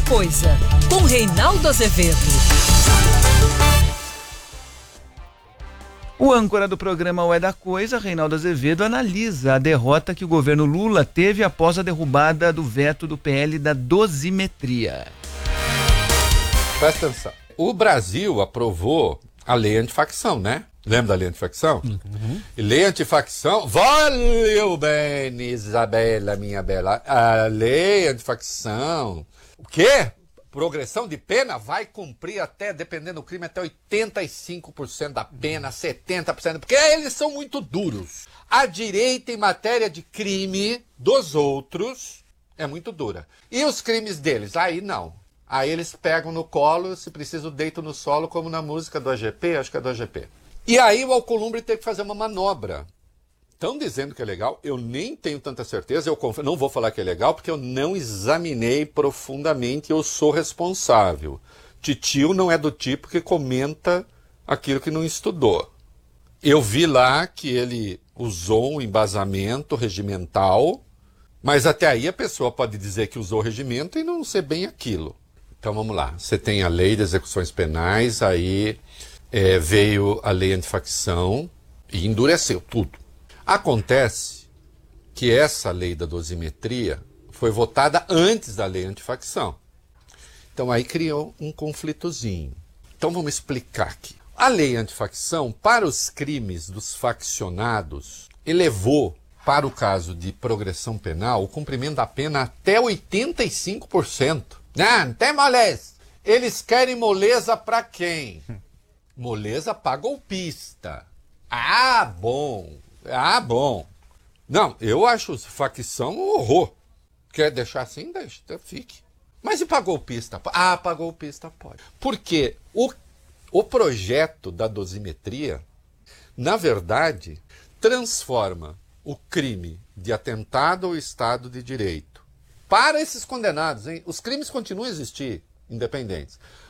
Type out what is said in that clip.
Coisa, com Reinaldo Azevedo. O âncora do programa O É da Coisa, Reinaldo Azevedo, analisa a derrota que o governo Lula teve após a derrubada do veto do PL da dosimetria. Presta atenção. O Brasil aprovou a lei antifacção, né? Lembra da lei antifacção? E lei antifacção, valeu bem, Isabela, minha bela. A lei antifacção, o quê? Progressão de pena vai cumprir até, dependendo do crime, até 85% da pena, 70%, porque eles são muito duros. A direita em matéria de crime dos outros é muito dura. E os crimes deles? Aí não. Aí eles pegam no colo, se preciso deito no solo, como na música do AGP, acho que é do AGP. E aí o Alcolumbre teve que fazer uma manobra. Estão dizendo que é legal, eu nem tenho tanta certeza, não vou falar que é legal, porque eu não examinei profundamente, eu sou responsável. Titio não é do tipo que comenta aquilo que não estudou. Eu vi lá que ele usou um embasamento regimental, mas até aí a pessoa pode dizer que usou o regimento e não ser bem aquilo. Então vamos lá, você tem a lei de execuções penais, aí veio a lei antifacção e endureceu tudo. Acontece que essa lei da dosimetria foi votada antes da lei antifacção. Então aí criou um conflitozinho. Então vamos explicar aqui. A lei antifacção, para os crimes dos faccionados, elevou, para o caso de progressão penal, o cumprimento da pena até 85%. Não tem moleza. Eles querem moleza para quem? Moleza para golpista. Ah, bom. Ah, bom. Não, eu acho facção um horror. Quer deixar assim? Deixa, fique. Mas e para golpista? Ah, para golpista pode. Porque o projeto da dosimetria, na verdade, transforma o crime de atentado ao Estado de Direito. Para esses condenados, hein? Os crimes continuam a existir, independentes.